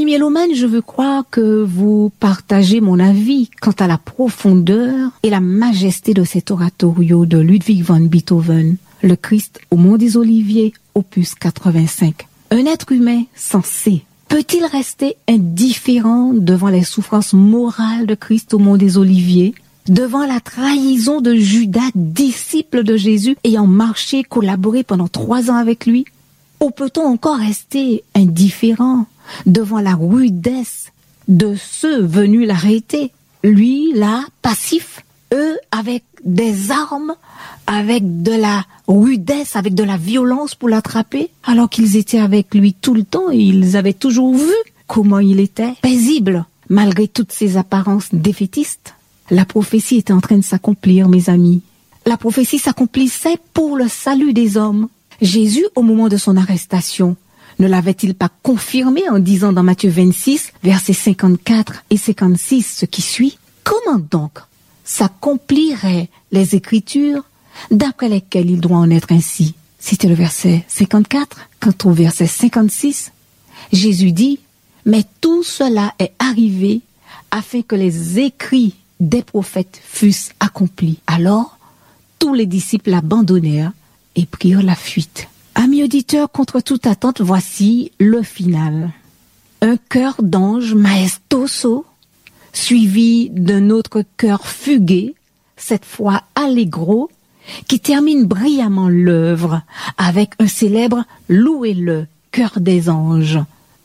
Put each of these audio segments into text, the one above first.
mélomanes, je veux croire que vous partagez mon avis quant à la profondeur et la majesté de cet oratorio de Ludwig van Beethoven, Le Christ au Mont des Oliviers, opus 85. Un être humain sensé peut-il rester indifférent devant les souffrances morales de Christ au Mont des Oliviers, devant la trahison de Judas, disciple de Jésus, ayant marché, collaboré pendant 3 ans avec lui? Ou peut-on encore rester indifférent devant la rudesse de ceux venus l'arrêter? Lui, là, passif, eux, avec des armes, avec de la rudesse, avec de la violence pour l'attraper, alors qu'ils étaient avec lui tout le temps et ils avaient toujours vu comment il était paisible, malgré toutes ses apparences défaitistes. La prophétie était en train de s'accomplir, mes amis. La prophétie s'accomplissait pour le salut des hommes. Jésus, au moment de son arrestation, ne l'avait-il pas confirmé en disant dans Matthieu 26, versets 54 et 56, ce qui suit? Comment donc s'accompliraient les Écritures d'après lesquelles il doit en être ainsi? C'était le verset 54. Quant au verset 56, Jésus dit, « Mais tout cela est arrivé afin que les écrits des prophètes fussent accomplis. » Alors, tous les disciples l'abandonnèrent et prirent la fuite. Amis auditeurs, contre toute attente, voici le final. Un chœur d'ange maestoso, suivi d'un autre chœur fugué, cette fois allegro, qui termine brillamment l'œuvre avec un célèbre « Louez-le, chœur des anges ».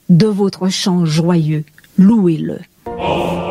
De votre chant joyeux, louez-le.